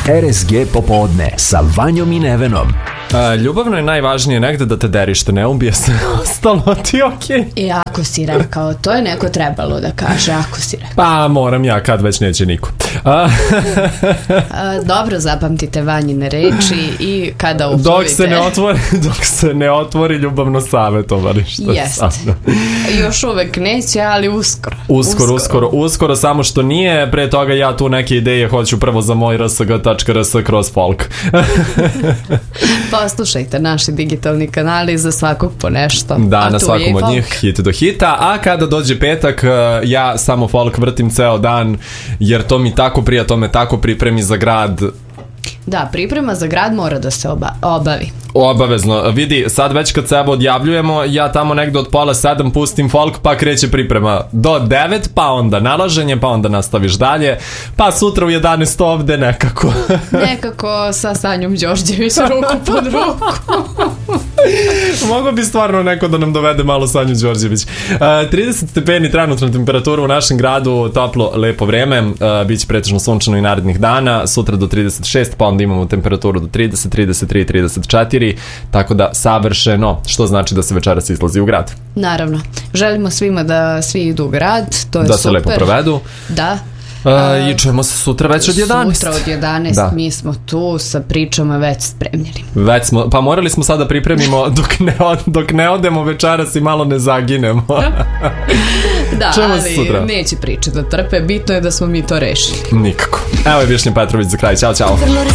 RSG popodne sa Vanjom i Nevenom. Ljubavno je najvažnije negde da te derište ne ubije, sve ostalo ti okej. I ako si rekao, to je neko trebalo da kaže, ako si rekao. Pa moram ja, kad već neće niko. Dobro zapamtite Vanjine reči i kada uplovite. Dok se ne otvori ljubavno savjetovalište. Jeste. Još uvek neće, ali uskoro. Uskoro, samo što nije. Pre toga ja tu neke ideje hoću prvo za moj rsg.rs kroz folk. Poslušajte naši digitalni kanali za svakog po nešto. Da, na svakom od njih hit do hita. A kada dođe petak, ja samo folk vrtim ceo dan, jer to mi tako prija, to me tako pripremi za grad. Da, priprema za grad mora da se obavi. Obavezno. Vidi, sad već kad sebe odjavljujemo, ja tamo negde od 6:30 pustim folk, pa kreće priprema do 9, pa onda nalaženje, pa onda nastaviš dalje, pa sutra u 11 ovde nekako. Nekako sa Sanjom Đorđević ruku pod ruku. Mogu bi stvarno neko da nam dovede malo Sanju Đorđević. 30 stepeni trenutna temperatura u našem gradu, toplo, lepo vreme, biće pretežno sunčano i narednih dana, sutra do 36, pa onda imamo temperaturu do 30, 33, 34, tako da savršeno, što znači da se večeras izlazi u grad. Naravno. Želimo svima da svi idu u grad, to je da super. Se lepo provedu. Da. I čujemo se sutra već od 11. Sutra od 11, da. Mi smo tu sa pričama već spremljeni. Pa morali smo sada pripremimo dok ne odemo večeras i malo ne zaginemo. Da, ali neće priče da trpe, bitno je da smo mi to rešili. Nikako. Evo je Višnja Petrović za kraj, ćao.